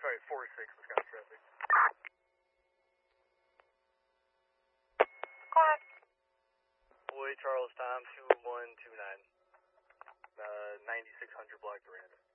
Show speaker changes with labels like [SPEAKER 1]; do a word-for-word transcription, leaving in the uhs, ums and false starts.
[SPEAKER 1] sorry, four six, Wisconsin traffic.
[SPEAKER 2] Go ahead.
[SPEAKER 1] Boy, Charles Tom, two one two nine. Uh, ninety-six hundred block Durant.